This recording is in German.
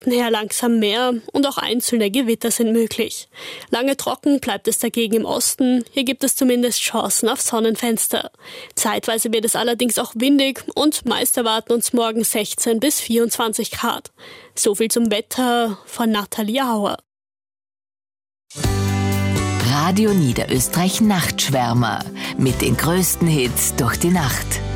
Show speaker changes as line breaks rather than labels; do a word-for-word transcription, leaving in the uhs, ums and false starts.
Westen her langsam mehr und auch einzelne Gewitter sind möglich. Lange trocken bleibt es dagegen im Osten. Hier gibt es zumindest Chancen auf Sonnenfenster. Zeitweise wird es allerdings auch windig und meist erwarten uns morgen sechzehn bis vierundzwanzig Grad. So viel zum Wetter von Nathalie Auer.
Radio Niederösterreich Nachtschwärmer mit den größten Hits durch die Nacht.